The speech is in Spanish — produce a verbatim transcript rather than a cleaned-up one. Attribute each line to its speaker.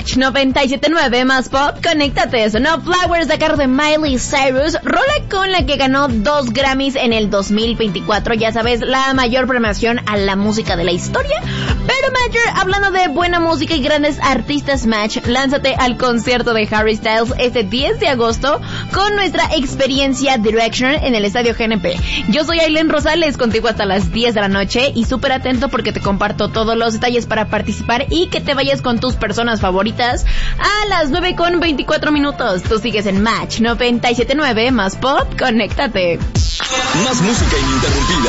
Speaker 1: Match noventa y siete punto nueve más pop, conéctate. Sonó Flowers de cargo de Miley Cyrus, rola con la que ganó dos Grammys en el dos mil veinticuatro, ya sabes, la mayor premiación a la música de la historia. Pero Major, hablando de buena música y grandes artistas, Match, lánzate al concierto de Harry Styles este diez de agosto con nuestra experiencia Direction en el Estadio G N P. Yo soy Aileen Rosales, contigo hasta las diez de la noche y súper atento porque te comparto todos los detalles para participar y que te vayas con tus personas favoritas a las nueve con veinticuatro minutos. Tú sigues en Match noventa y siete punto nueve más pop, conéctate.
Speaker 2: Más música ininterrumpida.